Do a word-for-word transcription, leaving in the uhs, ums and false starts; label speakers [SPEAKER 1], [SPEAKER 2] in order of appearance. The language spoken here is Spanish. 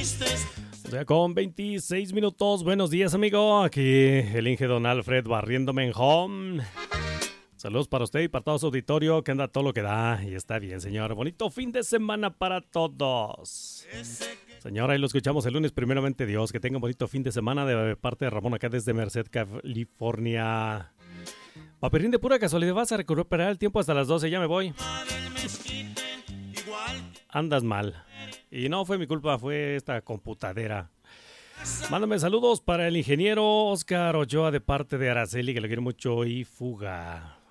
[SPEAKER 1] O sea, con veintiséis minutos. Buenos días, amigo. Aquí el Inge Don Alfred barriéndome en home. Saludos para usted y para todo su auditorio, que anda todo lo que da. Y está bien, señor. Bonito fin de semana para todos. Señora, ahí lo escuchamos el lunes, primeramente Dios. Que tenga un bonito fin de semana de parte de Ramón acá desde Merced, California. Paperín, de pura casualidad, ¿vas a recuperar el tiempo hasta las doce? Ya me voy. Andas mal. Y no fue mi culpa, fue esta computadera. Mándame saludos para el ingeniero Oscar Ochoa de parte de Araceli, que le quiero mucho, y fuga.